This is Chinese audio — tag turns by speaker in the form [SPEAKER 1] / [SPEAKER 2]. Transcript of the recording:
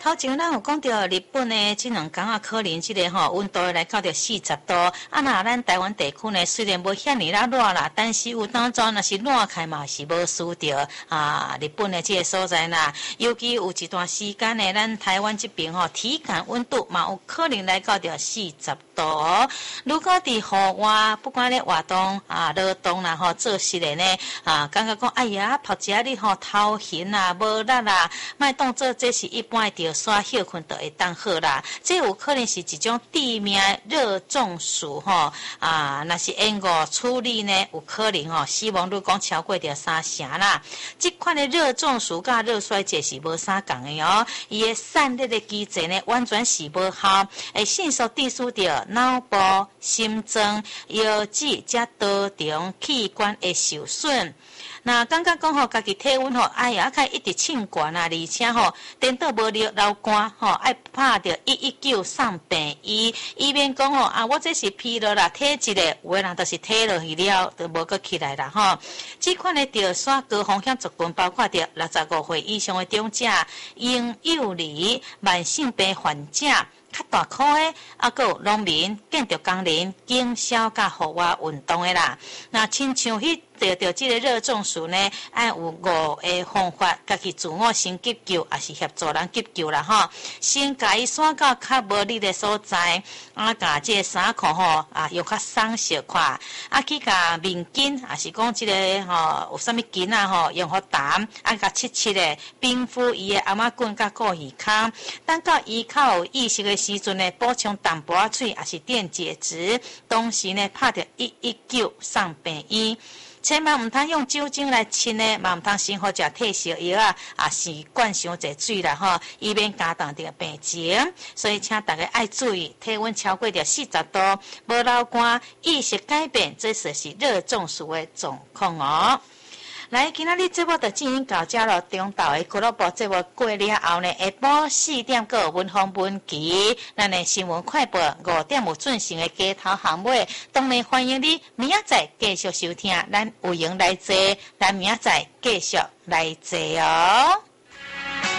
[SPEAKER 1] 头前咱有讲到日本呢，这两天啊可能这个温度来到着40度，啊那咱台湾地区呢虽然无遐尼啦热啦，但是有当中若是热开嘛是无输着日本的这个所在啦，尤其有一段时间呢，咱台湾这边体感温度嘛有可能来到着40度。如果伫户外，不管咧活动劳动啦做事的呢感觉讲哎呀，泡一下你头晕啊，无力啦，莫当做这是一般的刷休困就会当好啦。这有可能是一种地面热中暑若是延误处理呢，有可能死亡率讲超过着3成啦。这款的热中暑甲热衰竭是无相共的哦，伊的散热的机制呢完全是无效，会迅速致使着脑部、心脏、腰子才多重器官会受损。那感觉讲家己体温哎呀，较一直清悬啊，而且颠倒无流流汗爱拍着119送病医，以免讲我这是疲劳啦，体质的，有的人就是体落去了，都无搁起来啦这款的着刷高风险族群包括着65岁以上的长者、婴幼儿、慢性病患者。较大颗的，还有农民、建筑工人、经销甲户外运动的啦。那亲像得到这个热中暑呢，爱有5个方法，家己自我先急救，也是协助人急救啦先甲伊选到较无力的所在，甲这个衫裤用较松小块，去甲面巾，也是讲这个有啥物巾用好淡，甲切的冰敷伊的阿妈棍甲顾耳孔，等到伊较有意识的时阵呢，补充淡薄仔水，也是电解质，同时呢拍着119送病医。千万唔通用酒精来清呢，嘛唔通先好食退烧药也是灌伤侪水啦以免加重这个病情。所以请大家爱注意，体温超过着40度，无流汗，意识改变，这是热中暑的状况来，今仔日节目就进行到这了。中昼的俱乐部节目过了后呢，下晡4点个文风文集，咱的新闻快报5点有准时的街头巷尾，当然欢迎你明仔载继续收听，咱有闲来坐，咱明仔载继续来坐哦。